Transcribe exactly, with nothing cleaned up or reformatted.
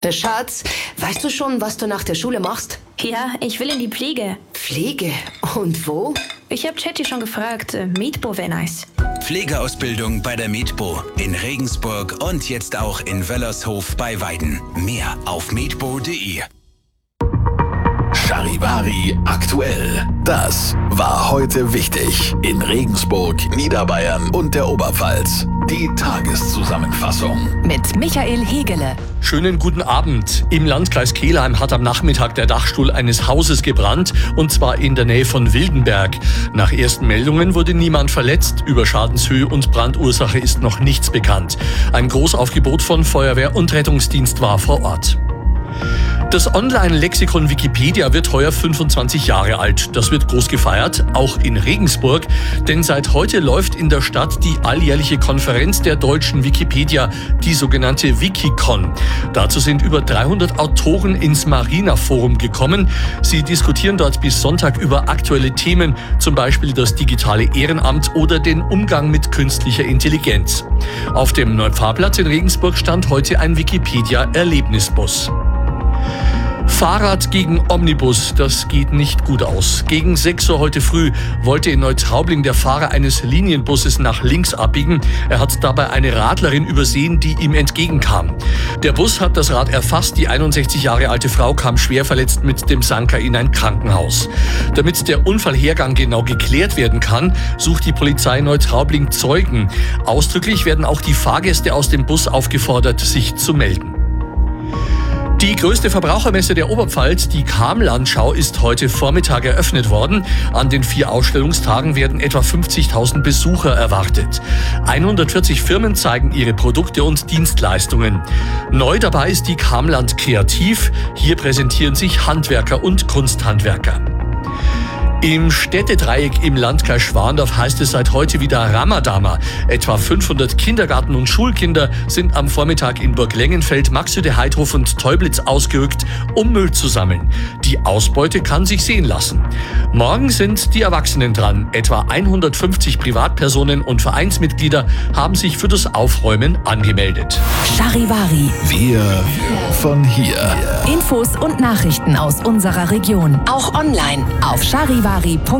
Schatz, weißt du schon, was du nach der Schule machst? Ja, ich will in die Pflege. Pflege? Und wo? Ich habe Chatty schon gefragt. Medpo wäre nice. Pflegeausbildung bei der Medpo in Regensburg und jetzt auch in Wöllershof bei Weiden. Mehr auf medpo punkt de. Charivari aktuell. Das war heute wichtig in Regensburg, Niederbayern und der Oberpfalz. Die Tageszusammenfassung mit Michael Hegele. Schönen guten Abend. Im Landkreis Kelheim hat am Nachmittag der Dachstuhl eines Hauses gebrannt, und zwar in der Nähe von Wildenberg. Nach ersten Meldungen wurde niemand verletzt. Über Schadenshöhe und Brandursache ist noch nichts bekannt. Ein Großaufgebot von Feuerwehr und Rettungsdienst war vor Ort. Das Online-Lexikon Wikipedia wird heuer fünfundzwanzig Jahre alt. Das wird groß gefeiert, auch in Regensburg, denn seit heute läuft in der Stadt die alljährliche Konferenz der deutschen Wikipedia, die sogenannte Wikicon. Dazu sind über dreihundert Autoren ins Marina Forum gekommen. Sie diskutieren dort bis Sonntag über aktuelle Themen, zum Beispiel das digitale Ehrenamt oder den Umgang mit künstlicher Intelligenz. Auf dem Neupfarrplatz in Regensburg stand heute ein Wikipedia-Erlebnisbus. Fahrrad gegen Omnibus, das geht nicht gut aus. Gegen sechs Uhr heute früh wollte in Neutraubling der Fahrer eines Linienbusses nach links abbiegen. Er hat dabei eine Radlerin übersehen, die ihm entgegenkam. Der Bus hat das Rad erfasst. Die einundsechzig Jahre alte Frau kam schwer verletzt mit dem Sanker in ein Krankenhaus. Damit der Unfallhergang genau geklärt werden kann, sucht die Polizei Neutraubling Zeugen. Ausdrücklich werden auch die Fahrgäste aus dem Bus aufgefordert, sich zu melden. Die größte Verbrauchermesse der Oberpfalz, die Kamlandschau, ist heute Vormittag eröffnet worden. An den vier Ausstellungstagen werden etwa fünfzigtausend Besucher erwartet. hundertvierzig Firmen zeigen ihre Produkte und Dienstleistungen. Neu dabei ist die Kamland Kreativ. Hier präsentieren sich Handwerker und Kunsthandwerker. Im Städtedreieck im Landkreis Schwandorf heißt es seit heute wieder Ramadama. Etwa fünfhundert Kindergarten- und Schulkinder sind am Vormittag in Burg Lengenfeld, Maxöde, Heidhof und Teublitz ausgerückt, um Müll zu sammeln. Die Ausbeute kann sich sehen lassen. Morgen sind die Erwachsenen dran. Etwa hundertfünfzig Privatpersonen und Vereinsmitglieder haben sich für das Aufräumen angemeldet. Charivari. Wir von hier. Infos und Nachrichten aus unserer Region. Auch online auf charivari punkt de.